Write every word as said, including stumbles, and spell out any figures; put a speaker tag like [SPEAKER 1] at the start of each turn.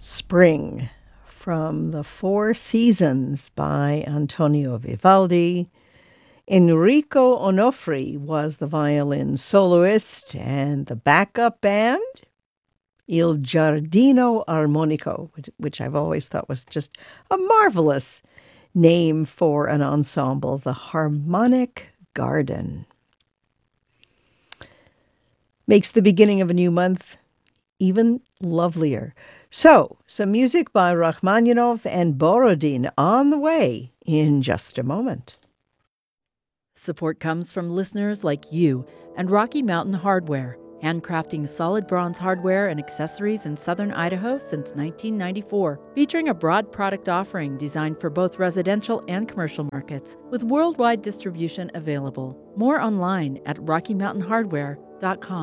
[SPEAKER 1] Spring from the Four Seasons by Antonio Vivaldi. Enrico Onofri was the violin soloist, and the backup band, Il Giardino Armonico, which, which I've always thought was just a marvelous name for an ensemble, the Harmonic Garden. Makes the beginning of a new month even lovelier. So, some music by Rachmaninoff and Borodin on the way in just a moment.
[SPEAKER 2] Support comes from listeners like you and Rocky Mountain Hardware, handcrafting solid bronze hardware and accessories in southern Idaho since nineteen ninety-four, featuring a broad product offering designed for both residential and commercial markets, with worldwide distribution available. More online at rocky mountain hardware dot com.